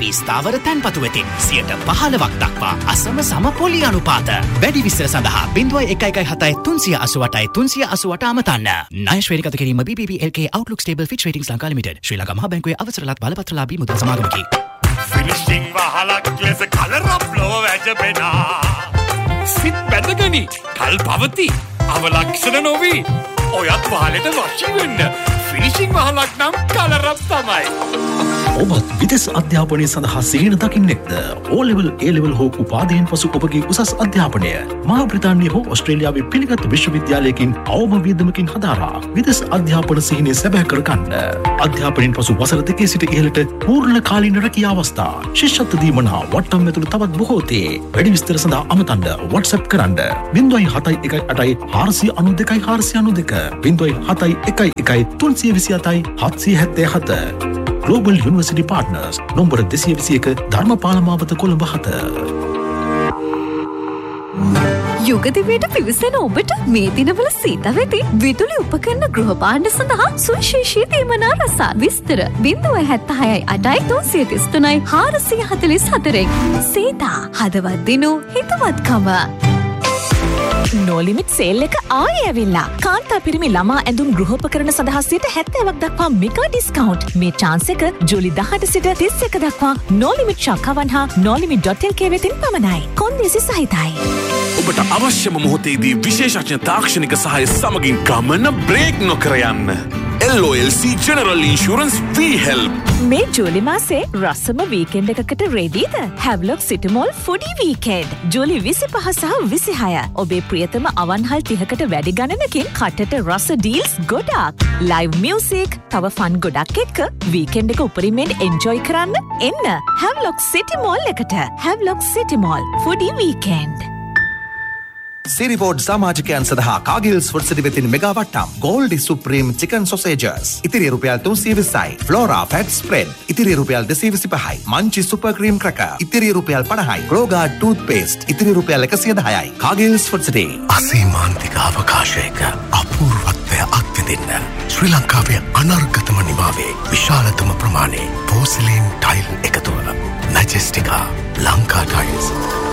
ස්ථාවර තැන්පතු වෙතින් 15% දක්වා අසම සම පොලි අනුපාත. වැඩි විස්තර සඳහා 0117 388 388 අමතන්න. ණය ශ්‍රේණිගත කිරීම BBB LK Outlook Stable Fitch Ratings Lanka Limited. ශ්‍රී ලංකා මහා බැංකුවේ අවසරලත් බලපත්‍රලාභී මුදල් සමාගමකි. ෆිනිෂිං වහලක් ලෙස කලරප් ලොව වැජබෙනා. සිත් බැඳගනි කල් පවති අවලක්ෂණ නොවී ඔයත් වහලට වශී වෙන්න. ෆිනිෂිං වහලක් නම් කලරප් තමයි. ඔබත් විදෙස් අධ්‍යාපනය සඳහා සිහින දකින්නෙක්ද? O-level, A-level හෝ උපාධියෙන් පසු ඔබගේ උසස් අධ්‍යාපනය මහා බ්‍රිතාන්‍ය හෝ ඔස්ට්‍රේලියාවේ පිළිගත් විශ්වවිද්‍යාලයකින් අවම වියදමකින් හදාරා විදෙස් අධ්‍යාපන සිහිනය සැබෑ කරගන්න. අධ්‍යාපනයෙන් පසු වසර 2 සිට ඉහළට පූර්ණ කාලීන රැකියා අවස්ථා, ශිෂ්‍යත්ව දීමනා වට්ටම් ඇතුළු තවත් බොහෝ තේ. වැඩි විස්තර සඳහා අමතන්න WhatsApp කරන්න 071 8 492 492 071 1 327 777. Global University Partners nombor 221 Dharmapala මාවත කොළඹ 7. යුගදිවයට පිවිසෙන ඔබට මේ දිනවල සීත වෙති විදුලි උපකරණ ගෘහ භාණ්ඩ සඳහා සුවිශේෂී තීමනා රසා විස්තර 076 8 333 444. සීතා හදවත් දිනු හිතවත්කම. නෝලිමිට් සේල් එක ආයෙ ඇවිල්ලා. කාන්තා පිරිමි ළමා ඇඳුම් ගෘහෝපකරණ සඳහා 70% දක්වා මෙගා ඩිස්කවුන්ට්. මේ chance එක ජූලි 10 සිට 31 දක්වා නෝලිමිට් ශාඛාවන් හා nolimitl.lk වෙතින් පමණයි. කොන්දේසි සහිතයි. ඔබට අවශ්‍යම මොහොතේදී විශේෂඥ තාක්ෂණික සහාය සමගින් ගමන බ්‍රේක් නොකර යන්න. LOLC General Insurance We Help. මේ ජූලි මාසේ රසම වීකෙන්ඩ් එකකට රෙඩීද? Havelock City Mall Foodie Weekend. ජූලි 25 සහ 26. ඔබේ ප්‍රියතම අවන්හල් 30කට වැඩි ගණනකින් කටට රස ඩීල්ස් ගොඩක්. ලයිව් මියුසික්, තව ෆන් ගොඩක් එක්ක වීකෙන්ඩ් එක උපරිමයෙන් එන්ජොයි කරන්න එන්න Havelock City Mall එකට. Havelock City Mall Foodie Weekend. සිරිවෝඩ් සමාජිකයන් සඳහා කාගිල්ස් ෆුඩ්සිටි වෙතින් මෙගා වට්ටම් ගෝල්ඩි සුප්‍රීම් චිකන් සොසේජස් ඉතිරිය රුපියල් 320යි. ෆ්ලෝරා ෆැට් ස්ප්‍රෙඩ් ඉතිරිය රුපියල් 225යි. මංචි සුපර් ක්‍රීම් ක්‍රැකර් ඉතිරිය රුපියල් 50යි. ග්ලෝගාඩ් ටූත් පේස්ට් ඉතිරිය රුපියල් 110යි. කාගිල්ස් ෆුඩ්සිටි අසීමාන්තික අවකාශයක අපූර්වත්වය අත්විඳින්න ශ්‍රී ලංකාවේ අනර්ගතම නිමාවේ විශාලතම ප්‍රමාණයේ පෝසිලීන් tile එකතුව මැජෙස්ටිකා Lanka tiles.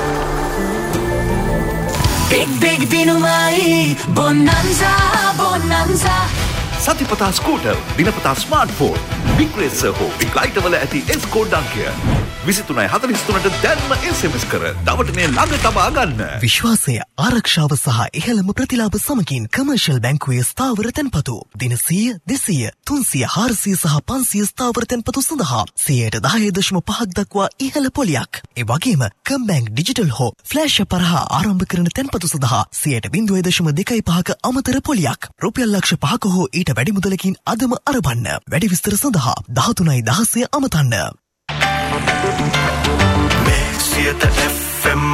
Big Dinumai Bonanza Bonanza සතිපතා scooter, දිනපතා ස්මාර්ට්ෆෝන්, වික්‍රේසර් හෝ වික්ලයිටවල ඇති S-කෝඩ් අංකය 2343ට දැන්ම SMS කර දවටනේ ළඟ තබා ගන්න. විශ්වාසය, ආරක්ෂාව සහ ඉහළම ප්‍රතිලාභ සමගින් කමර්ෂල් බැංකුවේ ස්ථාවර තැන්පතු දින 100, 200, 300, 400 සහ 500 ස්ථාවර තැන්පතු සඳහා 10.5% දක්වා ඉහළ පොලියක්. ඒ වගේම කම්බැංක් ඩිජිටල් හෝ ෆ්ලෑෂ් පරහා ආරම්භ කරන තැන්පතු සඳහා 0.25% අමතර පොලියක්. රුපියල් ලක්ෂ 5ක හෝ ඊට වැඩි මුදලකින් අදම අරබන්න. වැඩි විස්තර සඳහා 13.16 අමතන්න. Sieta FM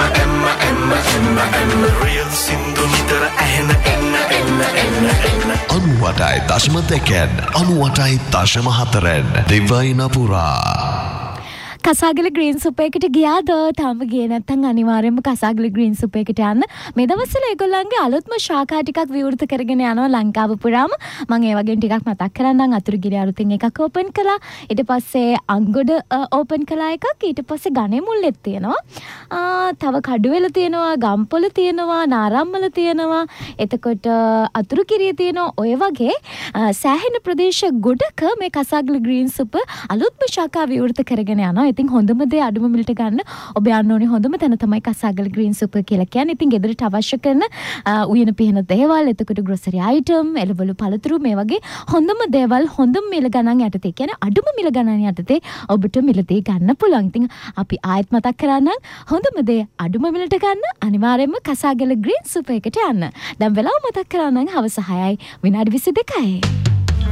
Real Sindhu නිතර ඇහෙන එන්න 98.2 98.4 දෙවයින පුරා. කසාගල ග්‍රීන් සුප් එකට ගියාද? තාම ගියේ නැත්නම් අනිවාර්යයෙන්ම කසාගල ග්‍රීන් සුප් එකට යන්න. මේ දවස්වල ඒගොල්ලන්ගේ අලුත්ම ශාඛා ටිකක් විවෘත කරගෙන යනවා ලංකාව පුරාම. මම ඒ වගේම ටිකක් මතක් කරන්නම්. අතුරුගිරි අලුතින් එකක් ඕපන් කළා. ඊට පස්සේ අංගොඩ ඕපන් කළා එකක්. ඊට පස්සේ ගණේමුල්ලෙත් තියෙනවා. තව කඩුවෙල තියෙනවා, ගම්පොළ තියෙනවා, නාරම්මල තියෙනවා. එතකොට අතුරුගිරිය තියෙනවා. ඔය වගේ සෑහෙන ප්‍රදේශ ගොඩක මේ කසාගල ග්‍රීන් සුප් අලුත්ම ශාඛා විවෘත කරගෙන යනවා. ඉතින් හොඳම දේ අඩුම මිලට ගන්න ඔබ යන්න ඕනේ හොඳම තැන තමයි කසාගල ග්‍රීන් සුප් කියලා කියන්නේ. ඉතින් ගෙදරට අවශ්‍ය කරන උයන පිහන දේවල්, එතකොට ග්‍රොසරි අයිටම්, එළවලු පළතුරු මේ වගේ හොඳම දේවල් හොඳම මිල ගණන් යටතේ කියන්නේ අඩුම මිල ගණන් යටතේ ඔබට මිලදී ගන්න පුළුවන්. ඉතින් අපි ආයෙත් මතක් කරන්නම් හොඳම දේ අඩුම මිලට ගන්න අනිවාර්යයෙන්ම කසාගල ග්‍රීන් සුප් එකට යන්න. දැන් වෙලාව මතක් කරන්නම් හවස 6යි විනාඩි 22යි.